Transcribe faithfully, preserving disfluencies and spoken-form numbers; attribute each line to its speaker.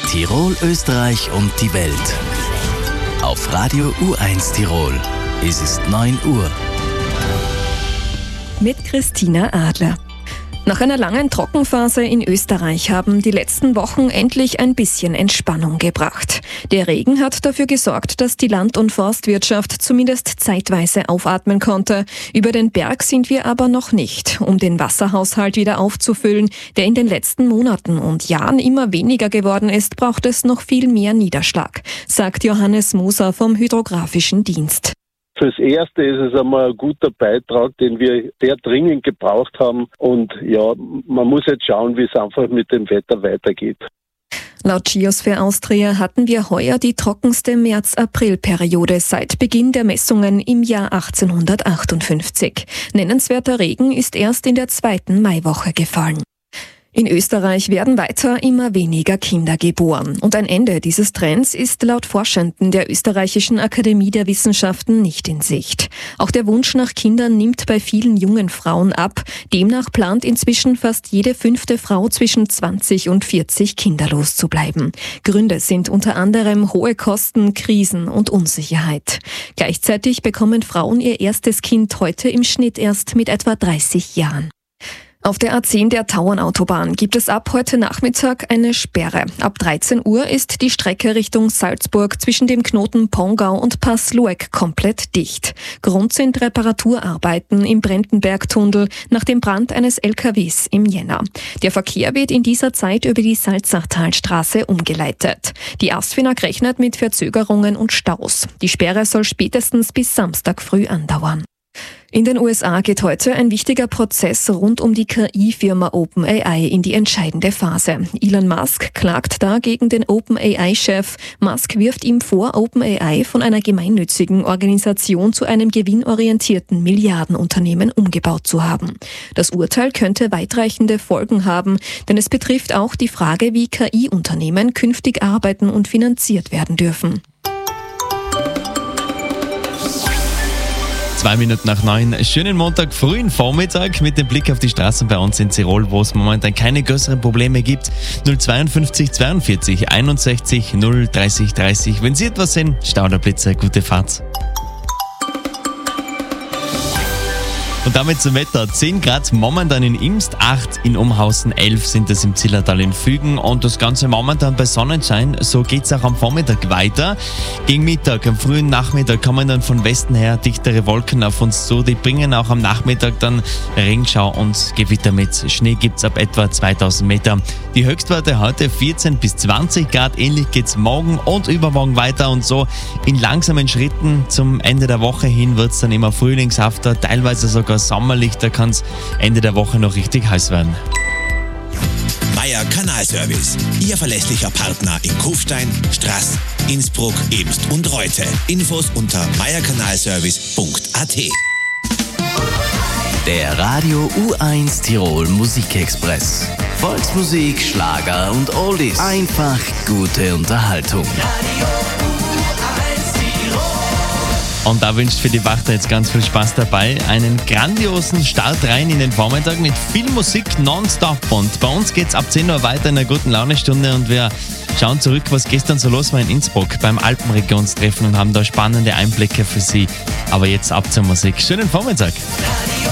Speaker 1: Tirol, Österreich und die Welt. Auf Radio U eins Tirol. Es ist neun Uhr.
Speaker 2: Mit Christina Adler. Nach einer langen Trockenphase in Österreich haben die letzten Wochen endlich ein bisschen Entspannung gebracht. Der Regen hat dafür gesorgt, dass die Land- und Forstwirtschaft zumindest zeitweise aufatmen konnte. Über den Berg sind wir aber noch nicht, um den Wasserhaushalt wieder aufzufüllen, der in den letzten Monaten und Jahren immer weniger geworden ist, braucht es noch viel mehr Niederschlag, sagt Johannes Moser vom Hydrographischen Dienst.
Speaker 3: Fürs Erste ist es einmal ein guter Beitrag, den wir sehr dringend gebraucht haben. Und ja, man muss jetzt schauen, wie es einfach mit dem Wetter weitergeht.
Speaker 2: Laut Geosphere Austria hatten wir heuer die trockenste März-April-Periode seit Beginn der Messungen im Jahr achtzehnhundertachtundfünfzig. Nennenswerter Regen ist erst in der zweiten Maiwoche gefallen. In Österreich werden weiter immer weniger Kinder geboren. Und ein Ende dieses Trends ist laut Forschenden der Österreichischen Akademie der Wissenschaften nicht in Sicht. Auch der Wunsch nach Kindern nimmt bei vielen jungen Frauen ab. Demnach plant inzwischen fast jede fünfte Frau zwischen zwanzig und vierzig kinderlos zu bleiben. Gründe sind unter anderem hohe Kosten, Krisen und Unsicherheit. Gleichzeitig bekommen Frauen ihr erstes Kind heute im Schnitt erst mit etwa dreißig Jahren. Auf der A zehn der Tauernautobahn gibt es ab heute Nachmittag eine Sperre. Ab dreizehn Uhr ist die Strecke Richtung Salzburg zwischen dem Knoten Pongau und Pass-Lueck komplett dicht. Grund sind Reparaturarbeiten im Brentenbergtunnel nach dem Brand eines L K Ws im Jänner. Der Verkehr wird in dieser Zeit über die Salzachtalstraße umgeleitet. Die ASFINAG rechnet mit Verzögerungen und Staus. Die Sperre soll spätestens bis Samstag früh andauern. In den U S A geht heute ein wichtiger Prozess rund um die K I-Firma OpenAI in die entscheidende Phase. Elon Musk klagt da gegen den OpenAI-Chef. Musk wirft ihm vor, OpenAI von einer gemeinnützigen Organisation zu einem gewinnorientierten Milliardenunternehmen umgebaut zu haben. Das Urteil könnte weitreichende Folgen haben, denn es betrifft auch die Frage, wie K I-Unternehmen künftig arbeiten und finanziert werden dürfen.
Speaker 4: Zwei Minuten nach neun. Schönen Montag, frühen Vormittag mit dem Blick auf die Straßen bei uns in Tirol, wo es momentan keine größeren Probleme gibt. null zweiundfünfzig zweiundvierzig einundsechzig null dreißig dreißig. Wenn Sie etwas sehen, Stau oder Blitzer, gute Fahrt. Und damit zum Wetter. zehn Grad momentan in Imst, acht in Umhausen, elf sind es im Zillertal in Fügen und das Ganze momentan bei Sonnenschein. So geht's auch am Vormittag weiter. Gegen Mittag, am frühen Nachmittag kommen dann von Westen her dichtere Wolken auf uns zu. Die bringen auch am Nachmittag dann Regenschau und Gewitter mit. Schnee gibt's ab etwa zweitausend Meter. Die Höchstwerte heute vierzehn bis zwanzig Grad. Ähnlich geht's morgen und übermorgen weiter und so in langsamen Schritten. Zum Ende der Woche hin wird's dann immer frühlingshafter, teilweise sogar sommerlich, da kann es Ende der Woche noch richtig heiß werden.
Speaker 5: Meier Kanalservice, Ihr verlässlicher Partner in Kufstein, Straß, Innsbruck, Ebst und Reute. Infos unter meierkanalservice punkt a t.
Speaker 1: Der Radio U eins Tirol Musikexpress. Volksmusik, Schlager und Oldies. Einfach gute Unterhaltung.
Speaker 4: Und da wünscht für die Wachter jetzt ganz viel Spaß dabei. Einen grandiosen Start rein in den Vormittag mit viel Musik nonstop. Und bei uns geht's ab zehn Uhr weiter in einer guten Launestunde und wir schauen zurück, was gestern so los war in Innsbruck beim Alpenregionstreffen und haben da spannende Einblicke für Sie. Aber jetzt ab zur Musik. Schönen Vormittag.